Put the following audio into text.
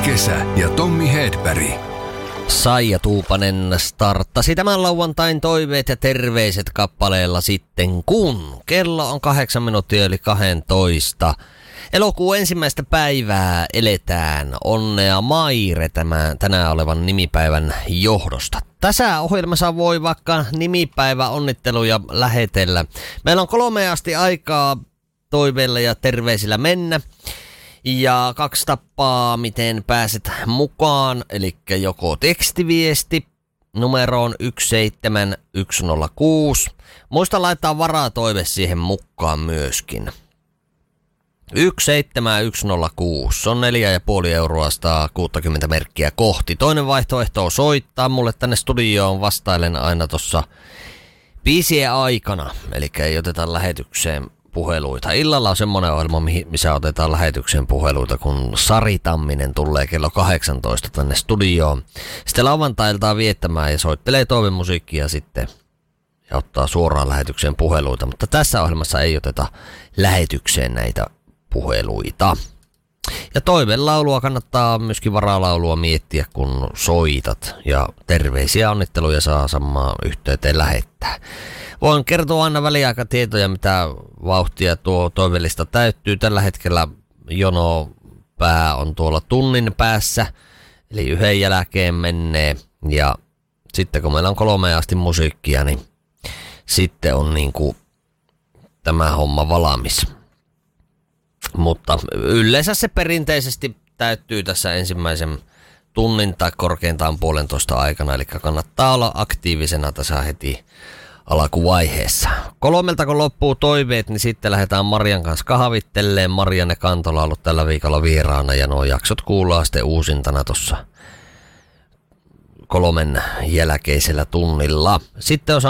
Kesä ja Tommi Hedberg. Saija Tuupanen starttasi tämän lauantain toiveet ja terveiset kappaleella sitten, kun kello on 8 minuuttia yli 12. Elokuun ensimmäistä päivää eletään. Onnea Maire tänään olevan nimipäivän johdosta. Tässä ohjelmassa voi vaikka nimipäivä onnitteluja lähetellä. Meillä on 3 asti aikaa toiveilla ja terveisillä mennä. Ja 2 tapaa, miten pääset mukaan, eli joko tekstiviesti numeroon 17106. Muista laittaa varatoive siihen mukaan myöskin. 17106, se on 4,5 euroa 160 merkkiä kohti. Toinen vaihtoehto on soittaa mulle tänne studioon, vastailen aina tuossa biisien aikana, eli ei oteta lähetykseen puheluita. Illalla on semmoinen ohjelma, missä otetaan lähetykseen puheluita, kun Sari Tamminen tulee kello 18 tänne studioon. Sitten lauantailtaan viettämään ja soittelee toivemusiikkia sitten ja ottaa suoraan lähetykseen puheluita. Mutta tässä ohjelmassa ei oteta lähetykseen näitä puheluita. Ja toivelaulua kannattaa myöskin varalaulua miettiä, kun soitat. Ja terveisiä onnitteluja saa samaan yhteyteen lähettää. Voin kertoa aina väliaikatietoja, mitä vauhtia tuo toivellista täyttyy. Tällä hetkellä jonopää on tuolla tunnin päässä, eli 1 jälkeen menee. Ja sitten kun meillä on 3 asti musiikkia, niin sitten on niinku tämä homma valmis. Mutta yleensä se perinteisesti täyttyy tässä ensimmäisen tunnin tai korkeintaan 1,5 aikana, eli kannattaa olla aktiivisena tässä heti alkuvaiheessa. 3 kun loppuu toiveet, niin sitten lähdetään Marian kanssa kahvittelleen. Marianne Kantola on ollut tällä viikolla vieraana ja nuo jaksot kuullaan sitten uusintana tuossa 3 jälkeisellä tunnilla. Sitten